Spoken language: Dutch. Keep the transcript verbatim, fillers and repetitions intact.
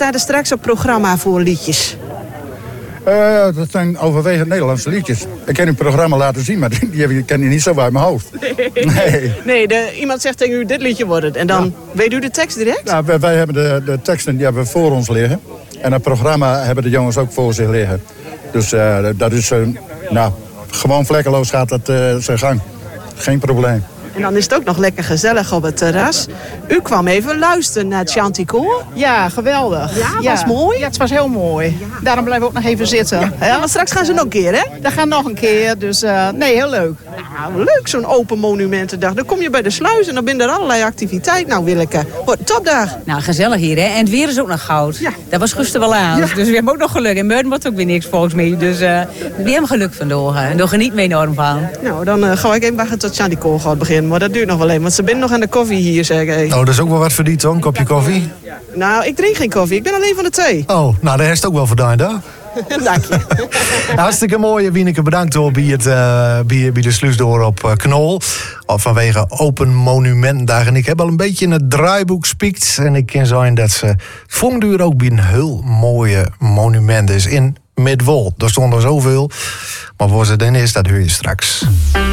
staat er straks op programma voor liedjes? Uh, dat zijn overwegend Nederlandse liedjes. Ik kan u het programma laten zien, maar die, die ken je niet zo uit mijn hoofd. Nee, nee. nee de, iemand zegt tegen u, dit liedje wordt het. En dan ja. weet u de tekst direct? Nou, wij, wij hebben de, de teksten die hebben we voor ons liggen. En het programma hebben de jongens ook voor zich liggen. Dus uh, dat is, uh, nou, gewoon vlekkeloos gaat dat uh, zijn gang. Geen probleem. En dan is het ook nog lekker gezellig op het terras. U kwam even luisteren naar het Chanticoor. Ja, geweldig. Ja, ja, was mooi? Ja, het was heel mooi. Ja. Daarom blijven we ook nog even zitten. Ja, ja, want straks gaan ze nog een keer, hè? Dat gaan nog een keer, dus uh, nee, heel leuk. Nou, leuk, zo'n open monumentendag. Dan kom je bij de sluis en dan ben er allerlei activiteiten. Nou, Willeke, wordt een topdag. Nou, gezellig hier, hè? En het weer is ook nog goud. Ja. Dat was gisteren wel aan. Ja. Dus we hebben ook nog geluk. En Meuden wordt ook weer niks volgens mij. Dus uh, we hebben geluk vandoor. En daar geniet me enorm van. Nou, dan uh, ga ik even wachten tot Chanticoor gaat beginnen. Maar dat duurt nog wel even, want ze zijn nog aan de koffie hier, zeg ik. Nou, dat is ook wel wat verdiend, hoor. Een kopje koffie. Nou, ik drink geen koffie. Ik ben alleen van de thee. Oh, nou, daar is het ook wel verdaan, hè? Dank je. Hartstikke mooi, Wieneke. Bedankt hoor, bij, het, uh, bij, bij de Sluisdoor op uh, Knol. Vanwege Open Monumentdag. En ik heb al een beetje in het draaiboek gespiekt. En ik kan zeggen dat ze Vongduur ook bij een heel mooie monument is. In Midwold. Daar stonden er zoveel. Maar voor ze dan is, dat hoor je straks.